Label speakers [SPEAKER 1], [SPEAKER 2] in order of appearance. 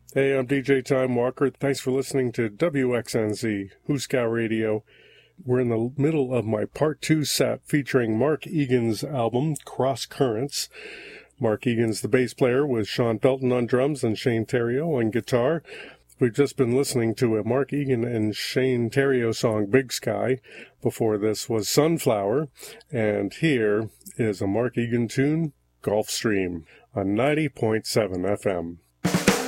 [SPEAKER 1] Hey, I'm DJ Time Walker. Thanks for listening to WXNZ, Hooskow Radio. We're in the middle of my Part 2 set featuring Mark Egan's album, Cross Currents. Mark Egan's the bass player with Sean Belton on drums and Shane Theriot on guitar. We've just been listening to a Mark Egan and Shane Theriot song, Big Sky. Before this was Sunflower. And here is a Mark Egan tune, Gulfstream, on 90.7 FM.